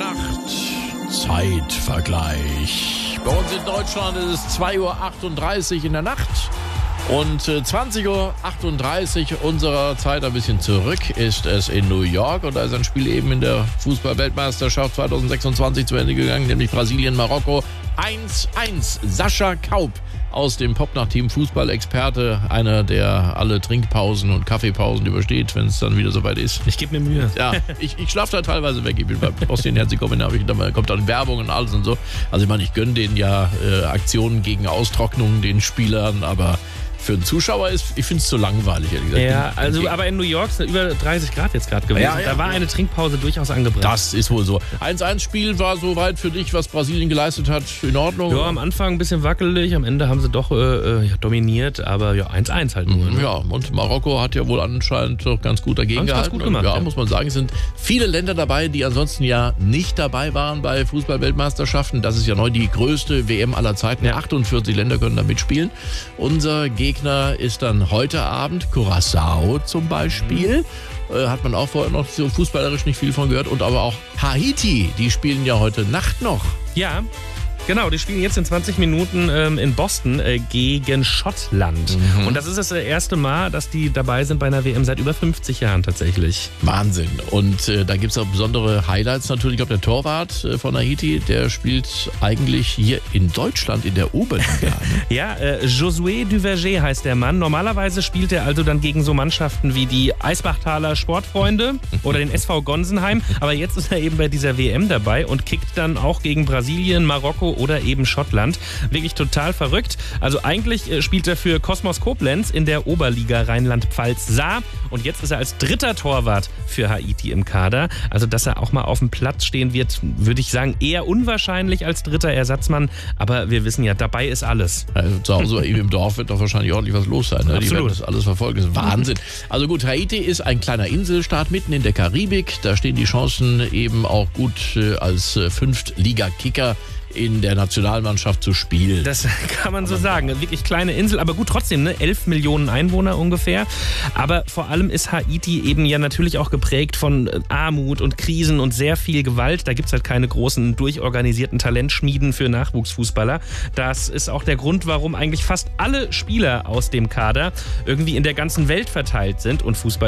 8. Zeitvergleich. Bei uns in Deutschland ist es 2:38 Uhr in der Nacht. Und 20:38 Uhr unserer Zeit ein bisschen zurück ist es in New York. Und da ist ein Spiel eben in der Fußball-Weltmeisterschaft 2026 zu Ende gegangen, nämlich Brasilien-Marokko 1:1. Sascha Kaup aus dem Popnacht-Team, Fußballexperte, einer, der alle Trinkpausen und Kaffeepausen übersteht, wenn es dann wieder soweit ist. Ich gebe mir Mühe. Ja, ich schlafe da teilweise weg. Ich bin bei Bosnien-Herzegowina, kommt dann Werbung und alles und so. Also ich meine, ich gönne denen ja Aktionen gegen Austrocknung, den Spielern, aber für einen Zuschauer ich finde es zu langweilig, ehrlich gesagt. Ja, also aber in New York sind über 30 Grad jetzt gerade gewesen. Ja, da war eine Trinkpause durchaus angebracht. Das ist wohl so. 1:1-Spiel war soweit für dich, was Brasilien geleistet hat, in Ordnung? Ja, am Anfang ein bisschen wackelig, am Ende haben sie doch dominiert, aber ja, 1:1 halt nur. Ne? Ja, und Marokko hat ja wohl anscheinend doch ganz gut dagegen gehalten. Ganz gut gemacht, ja, muss man sagen, es sind viele Länder dabei, die ansonsten ja nicht dabei waren bei Fußball-Weltmeisterschaften. Das ist ja neu die größte WM aller Zeiten. Ja. 48 Länder können da mitspielen. Unser Gegner ist dann heute Abend Curaçao zum Beispiel. Hat man auch vorher noch so fußballerisch nicht viel von gehört. Und aber auch Haiti, die spielen ja heute Nacht noch. Ja, genau, die spielen jetzt in 20 Minuten in Boston gegen Schottland. Und das ist das erste Mal, dass die dabei sind bei einer WM seit über 50 Jahren tatsächlich. Wahnsinn. Und da gibt es auch besondere Highlights natürlich. Ich glaube, der Torwart von Haiti, der spielt eigentlich hier in Deutschland in der Oberliga. Ne? Ja, Josué Duverger heißt der Mann. Normalerweise spielt er also dann gegen so Mannschaften wie die Eisbachtaler Sportfreunde oder den SV Gonsenheim. Aber jetzt ist er eben bei dieser WM dabei und kickt dann auch gegen Brasilien, Marokko oder eben Schottland. Wirklich total verrückt. Also eigentlich spielt er für Kosmos Koblenz in der Oberliga Rheinland-Pfalz-Saar und jetzt ist er als dritter Torwart für Haiti im Kader. Also dass er auch mal auf dem Platz stehen wird, würde ich sagen, eher unwahrscheinlich als dritter Ersatzmann. Aber wir wissen ja, dabei ist alles. Also zu Hause eben im Dorf wird doch wahrscheinlich ordentlich was los sein. Ne? Die werden das alles verfolgen. Das ist Wahnsinn. Also gut, Haiti ist ein kleiner Inselstaat mitten in der Karibik. Da stehen die Chancen eben auch gut als Fünftliga-Kicker in der Nationalmannschaft zu spielen. Das kann man so sagen. Wirklich kleine Insel, aber gut, trotzdem, ne? 11 Millionen Einwohner ungefähr. Aber vor allem ist Haiti eben ja natürlich auch geprägt von Armut und Krisen und sehr viel Gewalt. Da gibt es halt keine großen, durchorganisierten Talentschmieden für Nachwuchsfußballer. Das ist auch der Grund, warum eigentlich fast alle Spieler aus dem Kader irgendwie in der ganzen Welt verteilt sind und Fußball